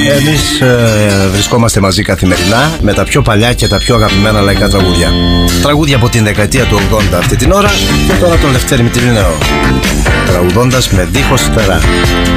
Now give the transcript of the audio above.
Εμείς βρισκόμαστε μαζί καθημερινά με τα πιο παλιά και τα πιο αγαπημένα λαϊκά τραγούδια. Τραγούδια από την δεκαετία του 80 αυτή την ώρα, και τώρα τον Λευτέρη Μητρινέο, τραγουδώντας με δίχως φτερά.